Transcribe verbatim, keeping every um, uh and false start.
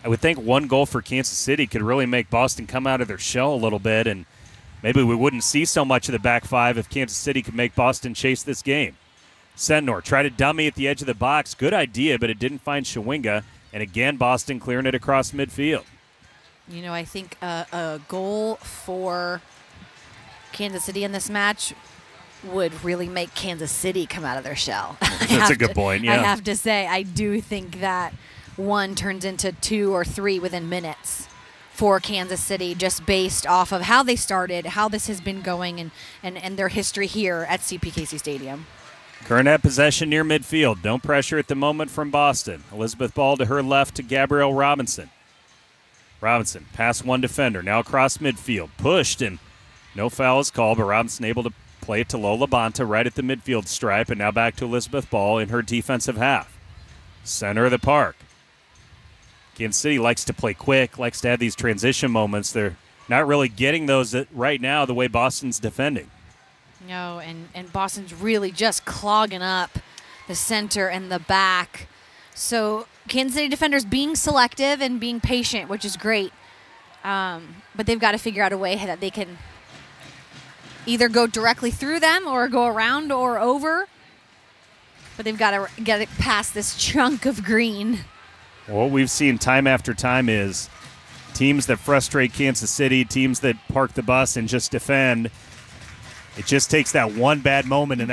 I would think one goal for Kansas City could really make Boston come out of their shell a little bit, and maybe we wouldn't see so much of the back five if Kansas City could make Boston chase this game. Sentnor tried a dummy at the edge of the box. Good idea, but it didn't find Shawinga. And again, Boston clearing it across midfield. You know, I think a, a goal for Kansas City in this match would really make Kansas City come out of their shell. That's a good to, point, yeah. I have to say, I do think that one turns into two or three within minutes for Kansas City, just based off of how they started, how this has been going, and, and, and their history here at C P K C Stadium. Current at possession near midfield. Don't pressure at the moment from Boston. Elizabeth Ball to her left to Gabrielle Robinson. Robinson past one defender. Now across midfield. Pushed, and no foul is called, but Robinson able to play it to Lola Bonta right at the midfield stripe, and now back to Elizabeth Ball in her defensive half. Center of the park. Kansas City likes to play quick, likes to have these transition moments. They're not really getting those right now the way Boston's defending. No, and, and Boston's really just clogging up the center and the back. So Kansas City defenders being selective and being patient, which is great. Um, but they've got to figure out a way that they can either go directly through them or go around or over. But they've got to get it past this chunk of green. What we've seen time after time is teams that frustrate Kansas City, teams that park the bus and just defend. It just takes that one bad moment in